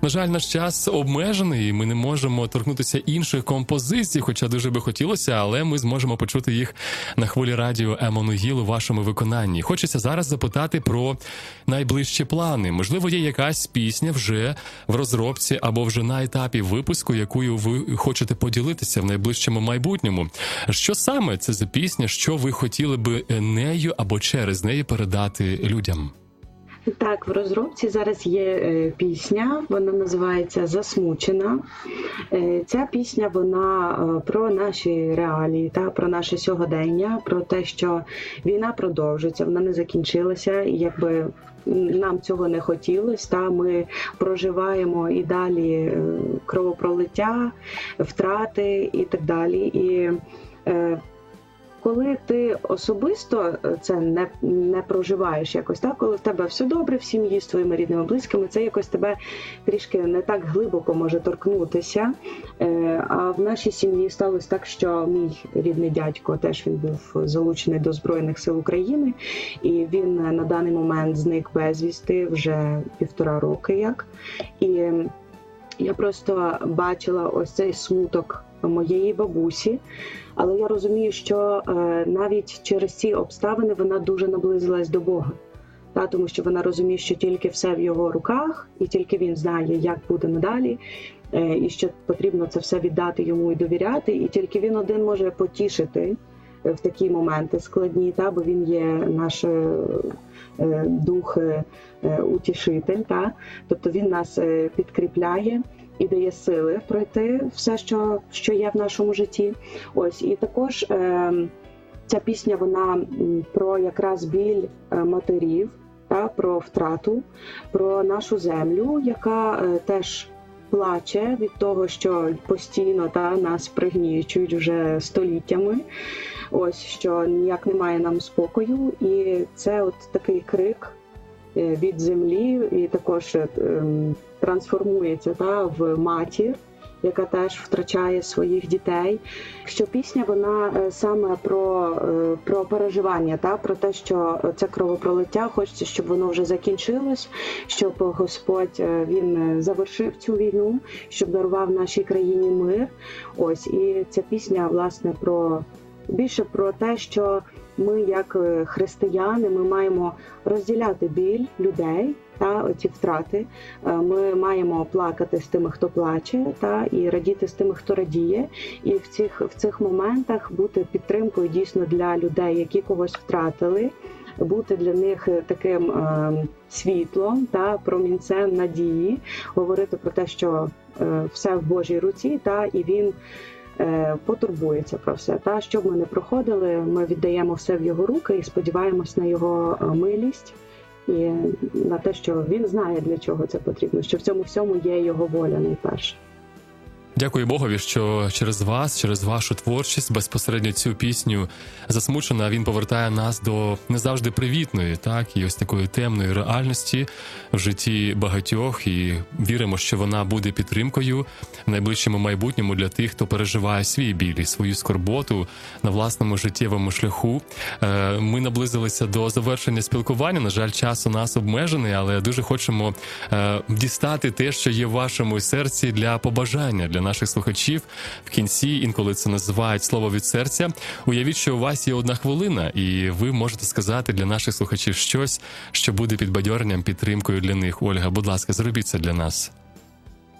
На жаль, наш час обмежений, і ми не можемо торкнутися інших композицій, хоча дуже би хотілося, але ми зможемо почути їх на хвилі радіо Еммануїл у вашому виконанні. Хочеться зараз запитати про найближчі плани. Можливо, є якась пісня вже в розробці або вже на етапі випуску, якою ви хочете поділитися в найближчому майбутньому. Що саме це за пісня, що ви хотіли би нею або через неї передати людям? Так, в розробці зараз є пісня, вона називається «Засмучена». Ця пісня, вона про наші реалії, про наше сьогодення, про те, що війна продовжується, вона не закінчилася, і якби нам цього не хотілося, ми проживаємо і далі кровопролиття, втрати і так далі. І коли ти особисто це не проживаєш якось, коли в тебе все добре в сім'ї з твоїми рідними, близькими, це якось тебе трішки не так глибоко може торкнутися. А в нашій сім'ї сталося так, що мій рідний дядько теж він був залучений до Збройних сил України, і він на даний момент зник безвісти вже 1,5 роки як. І я просто бачила ось цей смуток моєї бабусі, але я розумію, що навіть через ці обставини вона дуже наблизилась до Бога. Тому що вона розуміє, що тільки все в його руках, і тільки він знає, як буде надалі, і що потрібно це все віддати йому і довіряти, і тільки він один може потішити в такі моменти складні, бо він є наш дух утішитель, тобто він нас підкріпляє і дає сили пройти все, що є в нашому житті. Ось, і також ця пісня, вона про якраз біль матерів, про втрату, про нашу землю, яка теж плаче від того, що постійно нас пригнічують вже століттями. Ось, що ніяк немає нам спокою. І це от такий крик від землі, і також трансформується в матір, яка теж втрачає своїх дітей. Що пісня, вона саме про переживання, про те, що це кровопролиття, хочеться, щоб воно вже закінчилось, щоб Господь, він завершив цю війну, щоб дарував нашій країні мир. Ось, і ця пісня, власне, більше про те, що ми, як християни, ми маємо розділяти біль людей, ці втрати. Ми маємо плакати з тими, хто плаче, і радіти з тими, хто радіє. І в цих моментах бути підтримкою дійсно для людей, які когось втратили, бути для них таким світлом, промінцем надії, говорити про те, що все в Божій руці, і він потурбується про все. Що б ми не проходили, ми віддаємо все в його руки і сподіваємось на його милість і на те, що він знає, для чого це потрібно, що в цьому всьому є його воля найперше. Дякую Богові, що через вас, через вашу творчість, безпосередньо цю пісню «Засмучена» він повертає нас до не завжди привітної, і ось такої темної реальності в житті багатьох, і віримо, що вона буде підтримкою в найближчому майбутньому для тих, хто переживає свій біль і свою скорботу на власному життєвому шляху. Ми наблизилися до завершення спілкування, на жаль, час у нас обмежений, але дуже хочемо дістати те, що є в вашому серці для побажання, для наших слухачів в кінці, інколи це називають слово від серця. Уявіть, що у вас є 1 хвилина, і ви можете сказати для наших слухачів щось, що буде підбадьоренням, підтримкою для них. Ольга, будь ласка, зробіть це для нас.